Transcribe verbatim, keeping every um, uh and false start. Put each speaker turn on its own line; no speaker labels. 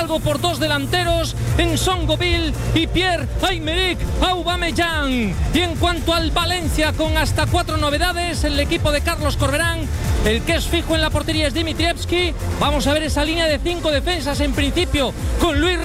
algo por dos delanteros en Son Gobil y Pierre-Emerick Aubameyang. Y en cuanto al Valencia, con hasta cuatro novedades, el equipo de Carlos Corberán, el que es fijo en la portería es Dimitrievski. Vamos a ver esa línea de cinco defensas en principio con Luis